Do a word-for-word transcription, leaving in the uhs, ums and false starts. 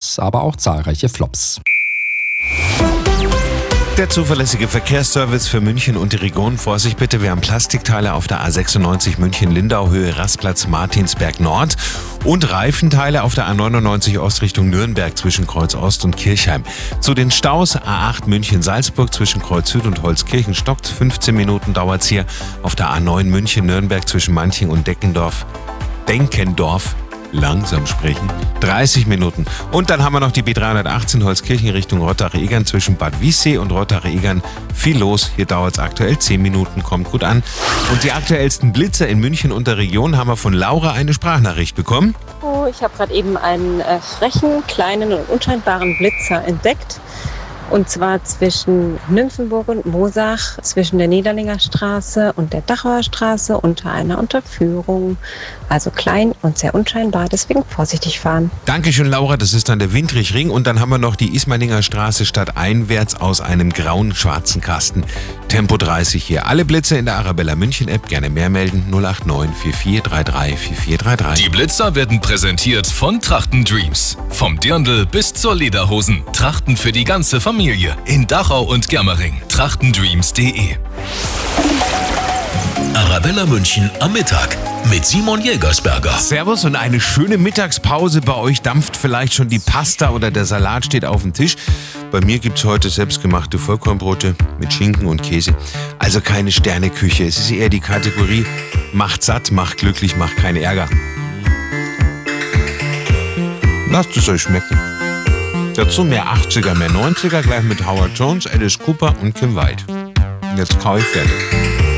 Highlights, aber auch zahlreiche Flops. Der zuverlässige Verkehrsservice für München und die Region. Vorsicht bitte, wir haben Plastikteile auf der A sechsundneunzig München-Lindau, Höhe Rastplatz Martinsberg Nord und Reifenteile auf der A neunundneunzig Ost Richtung Nürnberg zwischen Kreuz Ost und Kirchheim. Zu den Staus A acht München-Salzburg zwischen Kreuz Süd und Holzkirchen stockt. fünfzehn Minuten dauert es hier. Auf der A neun München-Nürnberg zwischen Manching und Deckendorf. Denkendorf. Langsam sprechen. dreißig Minuten. Und dann haben wir noch die B dreihundertachtzehn Holzkirchen Richtung Rottach-Egern zwischen Bad Wiessee und Rottach-Egern. Viel los. Hier dauert es aktuell zehn Minuten. Kommt gut an. Und die aktuellsten Blitzer in München und der Region haben wir von Laura eine Sprachnachricht bekommen. Oh, ich habe gerade eben einen äh, frechen, kleinen und unscheinbaren Blitzer entdeckt. Und zwar zwischen Nymphenburg und Moosach, zwischen der Niederlinger Straße und der Dachauer Straße unter einer Unterführung. Also klein und sehr unscheinbar, deswegen vorsichtig fahren. Dankeschön, Laura. Das ist dann der Windrichring. Und dann haben wir noch die Ismaninger Straße stadteinwärts aus einem grauen, schwarzen Kasten. Tempo dreißig hier. Alle Blitze in der Arabella München App. Gerne mehr melden. null acht neun vier vier drei drei vier vier drei drei. Die Blitzer werden präsentiert von Trachten Dreams. Vom Dirndl bis zur Lederhosen. Trachten für die ganze Familie. In Dachau und Germering. trachtendreams punkt de. Arabella München am Mittag mit Simon Jägersberger. Servus und eine schöne Mittagspause. Bei euch dampft vielleicht schon die Pasta oder der Salat steht auf dem Tisch. Bei mir gibt es heute selbstgemachte Vollkornbrote mit Schinken und Käse. Also keine Sterneküche. Es ist eher die Kategorie macht satt, macht glücklich, macht keinen Ärger. Lasst es euch schmecken. Dazu mehr achtziger, mehr neunziger, gleich mit Howard Jones, Alice Cooper und Kim Wilde. Jetzt kau ich fertig.